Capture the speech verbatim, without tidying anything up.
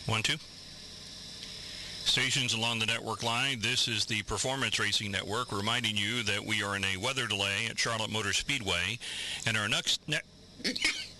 One, two. Stations along the network line, this is the Performance Racing Network, reminding you that we are in a weather delay at Charlotte Motor Speedway, and our next... Ne-